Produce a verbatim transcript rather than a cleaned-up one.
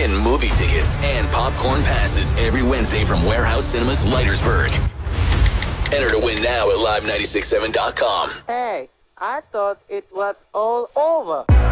Win movie tickets and popcorn passes every Wednesday from Warehouse Cinemas, Leitersburg. Enter to win now at live nine six seven dot com. Hey, I thought it was all over.